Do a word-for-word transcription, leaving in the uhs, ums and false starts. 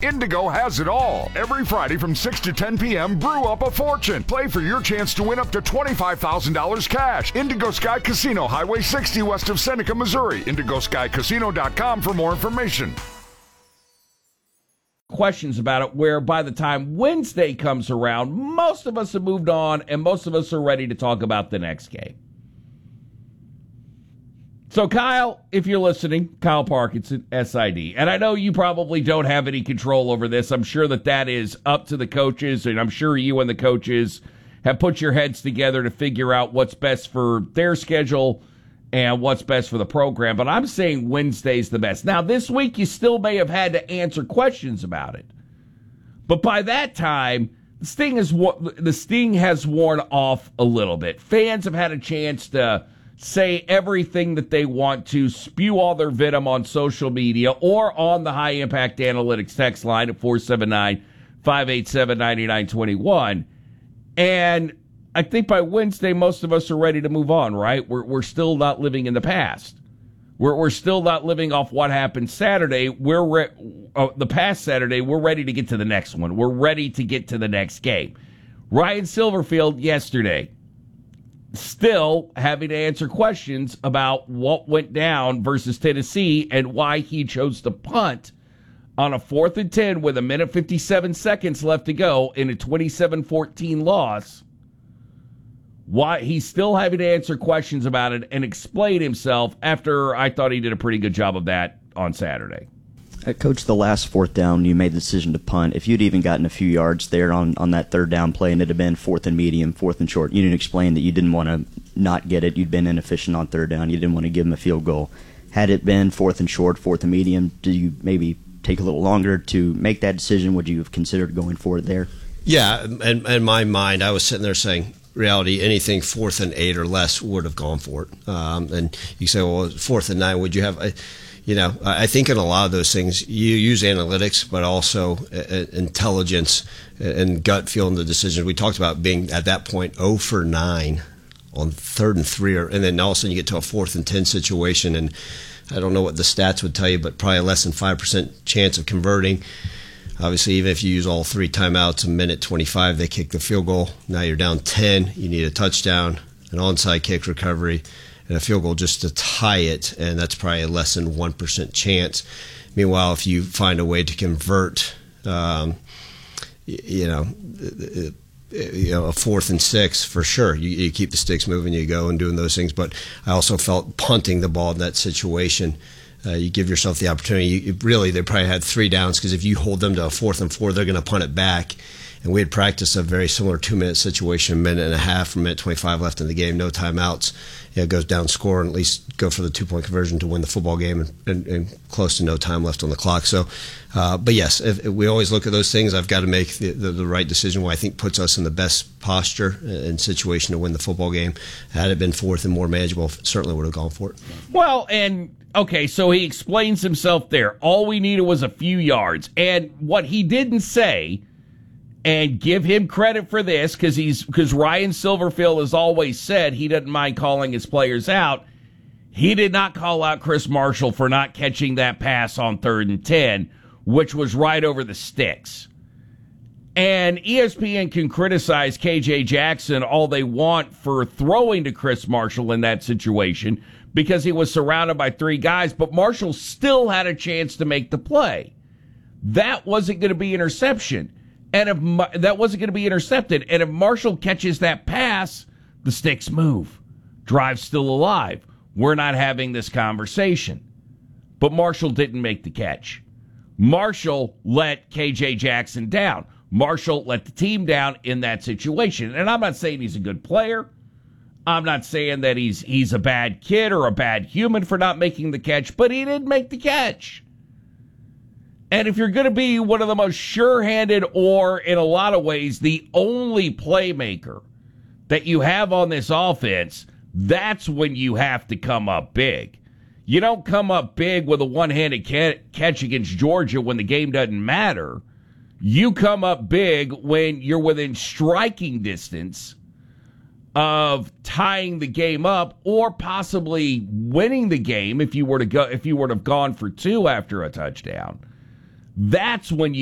Indigo has it all. Every Friday from six to ten p.m., brew up a fortune. Play for your chance to win up to twenty-five thousand dollars cash. Indigo Sky Casino, Highway sixty west of Seneca, Missouri. indigo sky casino dot com for more information. Questions about it, where by the time Wednesday comes around, most of us have moved on and most of us are ready to talk about the next game. So, Kyle, if you're listening, Kyle Parkinson, S I D, and I know you probably don't have any control over this. I'm sure that that is up to the coaches, and I'm sure you and the coaches have put your heads together to figure out what's best for their schedule and what's best for the program. But I'm saying Wednesday's the best. Now, this week, you still may have had to answer questions about it. But by that time, the sting, is, the sting has worn off a little bit. Fans have had a chance to say everything that they want to, spew all their venom on social media or on the High Impact Analytics text line at four seven nine, five eight seven, nine nine two one. And I think by Wednesday, most of us are ready to move on, right? We're we're still not living in the past. We're we're still not living off what happened Saturday. We're re- uh, the past Saturday. We're ready to get to the next one. We're ready to get to the next game. Ryan Silverfield yesterday, still having to answer questions about what went down versus Tennessee and why he chose to punt on a fourth and ten with a minute fifty-seven seconds left to go in a twenty-seven fourteen loss. Why he's still having to answer questions about it and explain himself after I thought he did a pretty good job of that on Saturday. Uh, Coach, the last fourth down, you made the decision to punt. If you'd even gotten a few yards there on, on that third down play and it had been fourth and medium, fourth and short, you didn't explain that you didn't want to not get it. You'd been inefficient on third down. You didn't want to give them a field goal. Had it been fourth and short, fourth and medium, did you maybe take a little longer to make that decision? Would you have considered going for it there? Yeah, and in my mind, I was sitting there saying, reality, anything fourth and eight or less would have gone for it. Um, and you say, well, fourth and nine, would you have? I, you know, I think in a lot of those things, you use analytics, but also uh, intelligence and gut feel in the decisions. We talked about being at that point zero for nine on third and three, or, and then all of a sudden you get to a fourth and ten situation, and I don't know what the stats would tell you, but probably less than five percent chance of converting. Obviously, even if you use all three timeouts, a minute twenty-five, they kick the field goal. Now you're down ten. You need a touchdown, an onside kick recovery, and a field goal just to tie it, and that's probably a less than one percent chance. Meanwhile, if you find a way to convert, um, you know, you know, a fourth and six, for sure, you, you keep the sticks moving, you go and doing those things. But I also felt punting the ball in that situation, Uh, you give yourself the opportunity. You, you really, they probably had three downs because if you hold them to a fourth and four, they're going to punt it back. And we had practiced a very similar two-minute situation, a minute and a half, a minute twenty-five left in the game, no timeouts. Yeah, it goes down, score, and at least go for the two-point conversion to win the football game, and, and, and close to no time left on the clock. So, uh, but yes, if, if we always look at those things. I've got to make the, the, the right decision, what I think puts us in the best posture and situation to win the football game. Had it been fourth and more manageable, certainly would have gone for it. Well, and okay, so he explains himself there. All we needed was a few yards. And what he didn't say, and give him credit for this, because he's because Ryan Silverfield has always said he doesn't mind calling his players out. He did not call out Chris Marshall for not catching that pass on third and ten, which was right over the sticks. And E S P N can criticize K J Jackson all they want for throwing to Chris Marshall in that situation, because he was surrounded by three guys, but Marshall still had a chance to make the play. That wasn't going to be interception. And if that wasn't going to be intercepted, and if Marshall catches that pass, the sticks move. Drive's still alive. We're not having this conversation. But Marshall didn't make the catch. Marshall let K J Jackson down. Marshall let the team down in that situation. And I'm not saying he's a good player. I'm not saying that he's he's a bad kid or a bad human for not making the catch, but he didn't make the catch. And if you're going to be one of the most sure-handed, or in a lot of ways, the only playmaker that you have on this offense, that's when you have to come up big. You don't come up big with a one-handed catch against Georgia when the game doesn't matter. You come up big when you're within striking distance of tying the game up, or possibly winning the game if you were to go if you were to have gone for two after a touchdown. That's when you